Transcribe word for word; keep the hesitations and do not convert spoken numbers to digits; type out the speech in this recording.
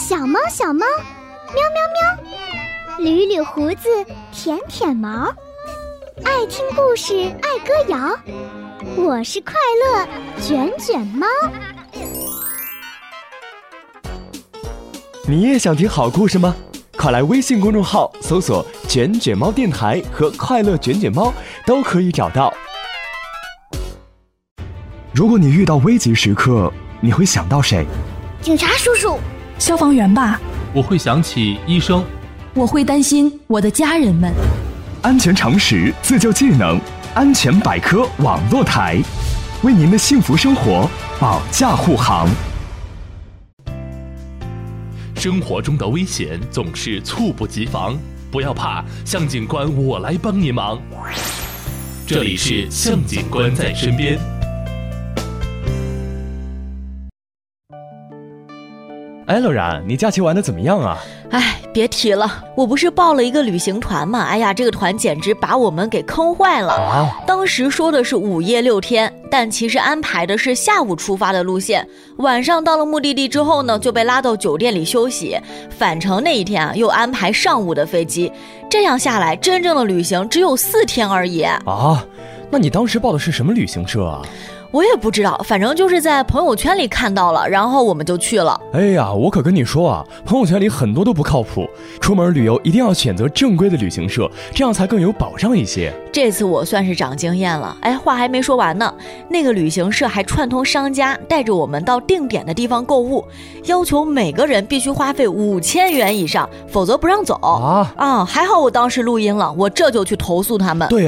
小猫小猫，喵喵喵，捋捋胡子，舔舔毛，爱听故事，爱歌谣，我是快乐卷卷猫。 你也想听好故事吗？快来微信公众号搜索卷卷猫电台和快乐卷卷猫，都可以找到。如果你遇到危急时刻，你会想到谁？ 警察叔叔。 消防员吧。 我会想起医生。 我会担心我的家人们。 安全常识，自救技能，安全百科网络台，为您的幸福生活保驾护航。 生活中的危险总是猝不及防，不要怕，向警官我来帮你忙。这里是向警官在身边。 哎，乐然，你假期玩得怎么样啊？ 哎，别提了，我不是报了一个旅行团嘛，哎呀，这个团简直把我们给坑坏了。 啊、 当时说的是五夜六天，但其实安排的是下午出发的路线，晚上到了目的地之后呢，就被拉到酒店里休息。返程那一天啊，又安排上午的飞机，这样下来，真正的旅行只有四天而已。 啊，那你当时报的是什么旅行社啊？ 我也不知道，反正就是在朋友圈里看到了，然后我们就去了。 哎呀，我可跟你说啊，朋友圈里很多都不靠谱，出门旅游一定要选择正规的旅行社，这样才更有保障一些。 这次我算是长经验了。哎，话还没说完呢，那个旅行社还串通商家，带着我们到定点的地方购物，要求每个人必须花费五千元以上，否则不让走。 啊啊，还好我当时录音了，我这就去投诉他们。 对